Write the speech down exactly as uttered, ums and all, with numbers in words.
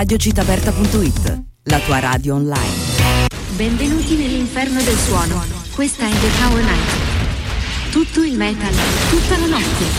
radio citaperta punto it, la tua radio online. Benvenuti nell'inferno del suono. Questa è The Power Night. Tutto il metal, tutta la notte.